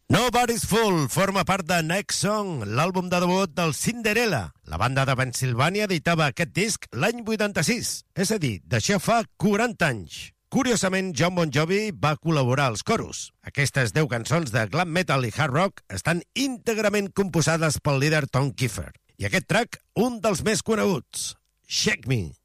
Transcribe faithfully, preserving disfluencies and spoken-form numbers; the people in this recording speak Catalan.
Nobody's Fool forma part de Next Song, l'àlbum de debut del Cinderella. La banda de Pensilvània editava aquest disc l'any vuitanta-sis, és a dir, d'això fa quaranta anys. Curiosament, Jon Bon Jovi va col·laborar als coros. Aquestes deu cançons de glam metal i hard rock estan íntegrament composades pel líder Tom Kiefer. I aquest track, un dels més coneguts, Shake Me.